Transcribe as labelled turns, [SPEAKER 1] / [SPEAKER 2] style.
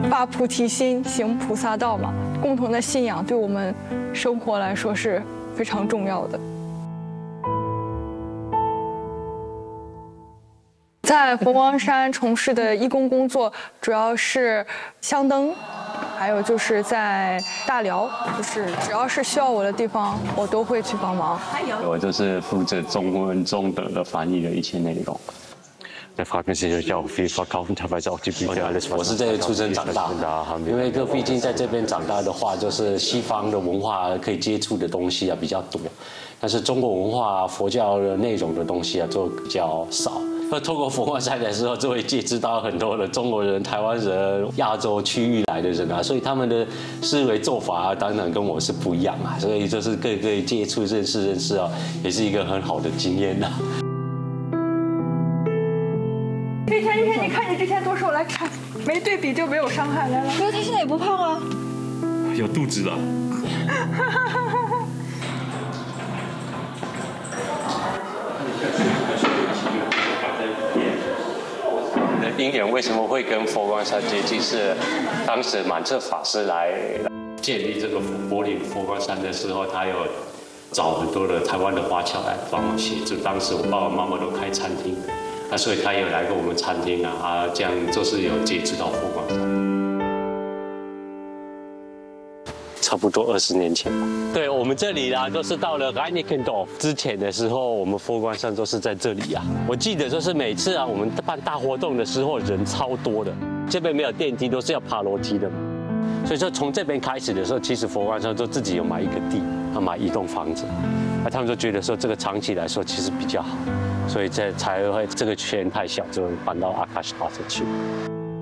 [SPEAKER 1] 发菩提心，行菩萨道嘛。共同的信仰对我们生活来说是非常重要的。在佛光山从事的义工工作，主要是香灯，还有就是在大寮，就是只要是需要我的地方，我都会去帮忙。
[SPEAKER 2] 我就是负责中文中德的翻译的一切内容。
[SPEAKER 3] Da fragt man sich natürlich auch, wie verkaufen teilweise auch die Bücher alles.
[SPEAKER 4] 我是在出生长大，因为毕竟在这边长大的话，就是西方的文化可以接触的东西啊比较多，但是中国文化、佛教的内容的东西啊就比较少。透过佛光山的时候，就会接触到很多的中国人、台湾人、亚洲区域来的人啊，所以他们的思维做法啊，当然跟我是不一样啊，所以就是可以接触、认识啊，也是一个很好的经验呐。
[SPEAKER 1] 之前你看你之前多瘦，来看，没对比就没有伤害。来，
[SPEAKER 5] 可是他现在也不胖啊，
[SPEAKER 3] 有肚子了。
[SPEAKER 2] 因缘为什么会跟佛光山接近？是当时满彻法师来建立这个柏林佛光山的时候，他有找很多的台湾的华侨来帮忙协助。当时我爸爸妈妈都开餐厅，所以他有来过我们餐厅啊，这样就是有接触到佛光山。差不多20年前吧。对我们这里啦，都是到了 Reinickendorf 之前的时候，我们佛光山都是在这里啊。我记得就是每次啊，我们办大活动的时候，人超多的。这边没有电梯，都是要爬楼梯的。所以说从这边开始的时候，其实佛光山就自己有买一个地，要买一栋房子。他们就觉得说这个长期来说其实比较好，所以才会这个圈太小，就搬到阿卡什巴特去。